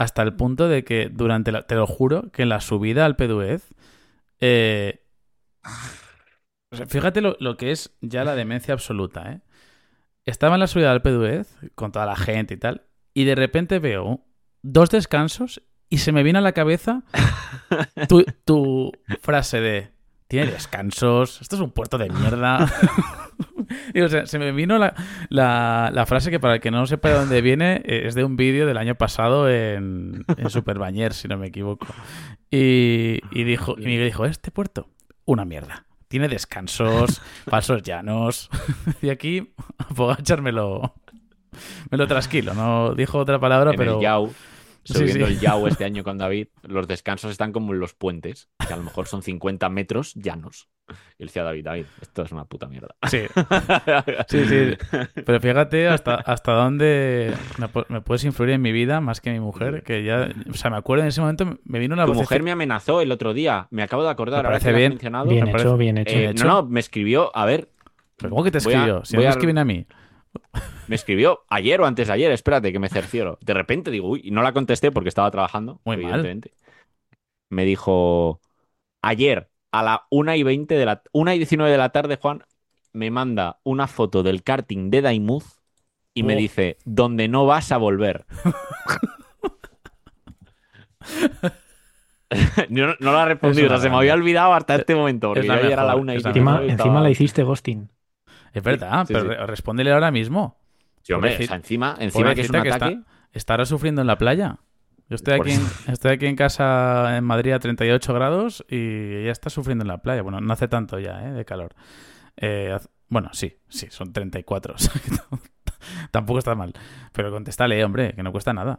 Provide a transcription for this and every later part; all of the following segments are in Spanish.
hasta el punto de que te lo juro, que en la subida al P-Duez, o sea, fíjate lo que es ya la demencia absoluta, ¿eh? Estaba en la subida del P-Duez con toda la gente y tal, y de repente veo 2 descansos y se me viene a la cabeza tu frase de tiene descansos, esto es un puerto de mierda. Y, o sea, se me vino la frase que, para el que no sepa de dónde viene, es de un vídeo del año pasado en Superbañer, si no me equivoco. Y Miguel dijo, este puerto, una mierda. Tiene descansos, pasos llanos. Y aquí Pogačar me lo trasquilo. No dijo otra palabra, En pero... el Yao, Sí, subiendo sí. el Yao este año con David, los descansos están como en los puentes, que a lo mejor son 50 metros llanos. Y él decía David, esto es una puta mierda. Sí, sí, sí. Pero fíjate hasta dónde me puedes influir en mi vida más que mi mujer, que ya... O sea, me acuerdo en ese momento, me vino una Tu voz... mujer me amenazó el otro día, me acabo de Me acordar, ahora que parece lo has bien. mencionado. Bien Me hecho, parece bien hecho. bien hecho. No, me escribió, a ver, ¿Pero cómo que te voy a, escribió? Si no voy me a- escriben a mí. me escribió ayer o antes de ayer, espérate que me cercioro. De repente digo, uy, y no la contesté porque estaba trabajando, Muy mal. evidentemente. Me dijo, ayer a la 1:20 1:19 de la tarde, Juan, me manda una foto del karting de Daimuz y me Oh. dice, donde no vas a volver. Yo no la he respondido, Es una o sea, se me grande. había olvidado hasta este momento, porque Es yo la ayer a la mejor, 1 y es la 19 mejor. Encima estaba... la hiciste ghosting. Es verdad, Sí, pero sí. respóndele ahora mismo. Sí, hombre, o sea, encima que es un Pobrecita ataque... estará sufriendo en la playa. Yo Por estoy aquí en casa en Madrid a 38 grados y ella está sufriendo en la playa. Bueno, no hace tanto ya, de calor. Bueno, sí, son 34. O sea, que tampoco está mal. Pero contéstale, hombre, que no cuesta nada.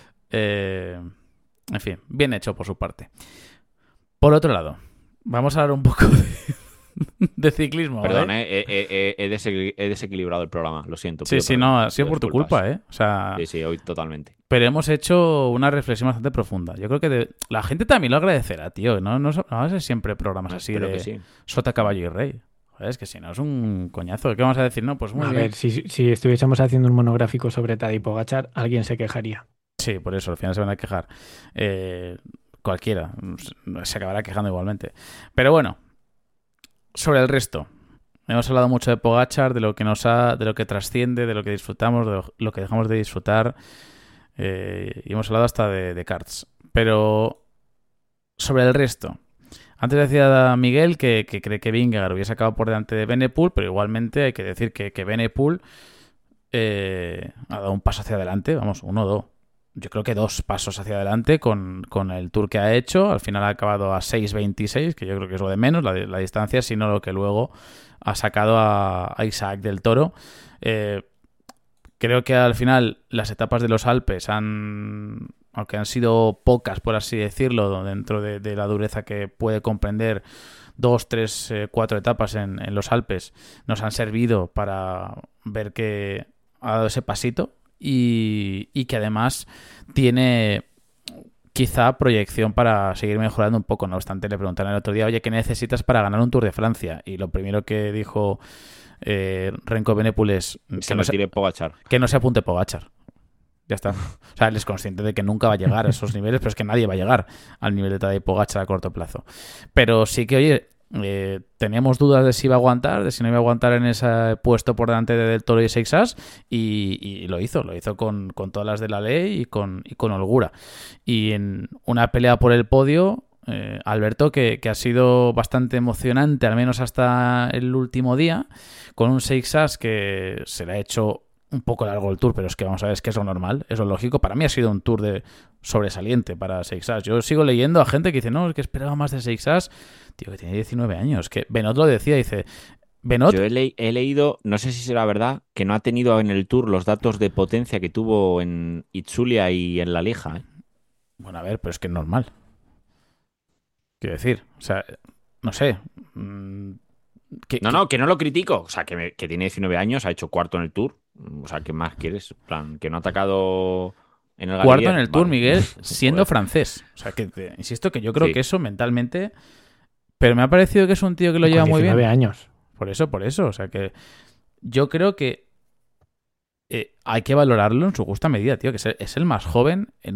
En fin, bien hecho por su parte. Por otro lado, vamos a hablar un poco de ciclismo. Perdón, ¿vale? he desequilibrado el programa, lo siento. Sí, pido sí, perdón, no, ha sido pido por tu disculpas. culpa, ¿eh? O sea, Sí, sí, hoy totalmente. pero hemos hecho una reflexión bastante profunda. Yo creo que la gente también lo agradecerá, tío. No va a ser siempre programas así Espero de que sí. sota, caballo y rey. Joder, es que si no es un coñazo. ¿Qué vamos a decir? No, pues muy A bien. ver, si estuviésemos haciendo un monográfico sobre Tadej Pogačar, alguien se quejaría. Sí, por eso, al final se van a quejar. Cualquiera se acabará quejando igualmente. Pero bueno, sobre el resto. Hemos hablado mucho de Pogačar, de lo que trasciende, de lo que disfrutamos, de lo que dejamos de disfrutar. Y hemos hablado hasta de karts. Pero sobre el resto. Antes decía Miguel que cree que Vingegaard hubiese acabado por delante de Evenepoel, pero igualmente hay que decir que Evenepoel ha dado un paso hacia adelante. Vamos, 1 o 2. Yo creo que 2 pasos hacia adelante con el tour que ha hecho. Al final ha acabado a 6.26, que yo creo que es lo de menos, la distancia, sino lo que luego ha sacado a Isaac del Toro. Creo que al final las etapas de los Alpes aunque han sido pocas, por así decirlo, dentro de la dureza que puede comprender 2, 3, 4 etapas en los Alpes, nos han servido para ver que ha dado ese pasito y que además tiene quizá proyección para seguir mejorando un poco. No obstante, le preguntaron el otro día, oye, ¿qué necesitas para ganar un Tour de Francia? Y lo primero que dijo Renko Evenepoel es Se me tire Pogačar. que no se apunte Pogačar. Ya está. O sea, él es consciente de que nunca va a llegar a esos niveles, pero es que nadie va a llegar al nivel de Tadej Pogačar a corto plazo. Pero sí que, oye, teníamos dudas de si iba a aguantar, de si no iba a aguantar en ese puesto por delante de Del Toro y Seixas, y lo hizo con todas las de la ley y con holgura. Y en una pelea por el podio, Alberto, que ha sido bastante emocionante, al menos hasta el último día, con un Seixas que se le ha hecho un poco largo el tour, pero es que vamos a ver, es que es lo normal, es lo lógico. Para mí ha sido un tour de sobresaliente para Seixas. Yo sigo leyendo a gente que dice, no, es que esperaba más de Seixas. Tío, que tiene 19 años. Que Benoit lo decía, dice... Benoit... Yo he leído, no sé si será verdad, que no ha tenido en el tour los datos de potencia que tuvo en Itzulia y en La Lieja. Bueno, a ver, pero es que es normal. Quiero decir, o sea, no sé... No, que no lo critico. O sea, que tiene 19 años, ha hecho cuarto en el tour. O sea, ¿qué más quieres? En plan, que no ha atacado en el Cuarto Galibier. en el Tour, Vale. Miguel, siendo Joder. francés. O sea, que insisto que yo creo Sí. que eso mentalmente... Pero me ha parecido que es un tío que lo Con lleva muy 19 bien. años. Por eso. O sea, que yo creo que hay que valorarlo en su justa medida, tío. Que es el más joven en